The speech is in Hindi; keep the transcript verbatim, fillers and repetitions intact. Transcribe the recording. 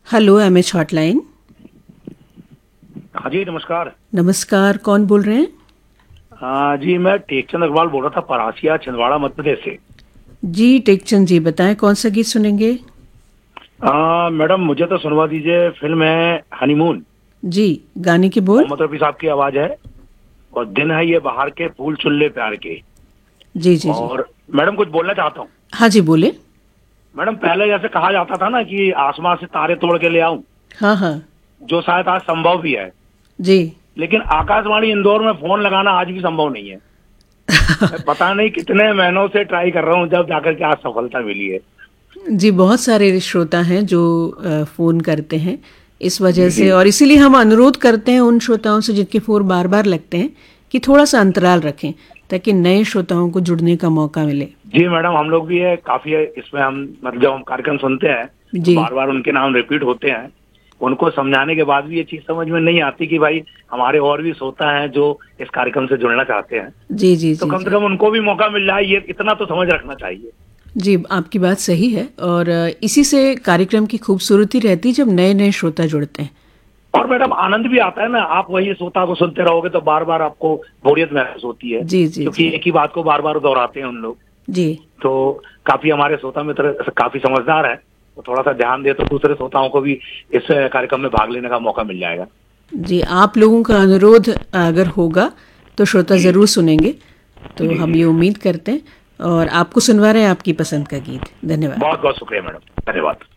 Hello M H hotline. हाँ जी, नमस्कार। नमस्कार, कौन बोल रहे हैं? हाँ जी, मैं टेकचंद अग्रवाल बोल रहा था, परासिया, छिंदवाड़ा, मध्य प्रदेश से। जी टेकचंद जी, बताएं कौन सा गीत सुनेंगे? आ, मैडम मुझे तो सुनवा दीजिए, फिल्म है हनीमून। जी, गाने के बोल। मोहम्मद रफी साहब की आवाज है। और दिन है ये बाहर के, फूल चुल्ले प्यार के। जी जी जी। और मैडम कुछ बोलना चाहता हूँ। हाँ जी, बोले। मैडम पहले जैसे कहा जाता था ना कि आसमान से तारे तोड़ के ले आऊं, हाँ हाँ। जो शायद आज संभव भी है। जी। लेकिन आकाशवाणी इंदौर में फोन लगाना आज भी संभव नहीं है। मैं पता नहीं कितने महीनों से ट्राई कर रहा हूँ, जब जाकर के आज सफलता मिली है। जी, बहुत सारे श्रोता हैं जो अ, फ़ोन करते हैं इस वजह जी से, जी और इसीलिए हम अनुरोध करते हैं उन श्रोताओं से जिनके फ़ोन बार बार लगते हैं कि थोड़ा सा अंतराल रखें ताकि नए श्रोताओं को जुड़ने का मौका मिले। जी मैडम, हम लोग भी है काफी है इसमें। हम मतलब जब हम कार्यक्रम सुनते हैं तो जी बार बार उनके नाम रिपीट होते हैं। उनको समझाने के बाद भी ये चीज समझ में नहीं आती कि भाई हमारे और भी श्रोता हैं जो इस कार्यक्रम से जुड़ना चाहते हैं। जी जी तो जी कम से जी। कम उनको भी मौका मिल जाए, ये इतना तो समझ रखना चाहिए। जी, आपकी बात सही है, और अ, इसी से कार्यक्रम की खूबसूरती रहती है जब नए नए श्रोता जुड़ते हैं। और मैडम आनंद भी आता है ना, आप वही श्रोता को सुनते रहोगे तो बार बार आपको बोरियत महसूस होती है, जी जी क्योंकि जी एक ही बात को बार बार दोहराते हैं उन लोग। जी तो काफी हमारे श्रोता मित्र काफी समझदार है, तो थोड़ा सा ध्यान दे तो दूसरे श्रोताओं को भी इस कार्यक्रम में भाग लेने का मौका मिल जाएगा। जी। आप लोगों का अनुरोध अगर होगा तो श्रोता जी ज़रूर सुनेंगे, तो जी हम जी। ये उम्मीद करते हैं। और आपको सुनवा रहे हैं आपकी पसंद का गीत। धन्यवाद। बहुत बहुत शुक्रिया मैडम, धन्यवाद।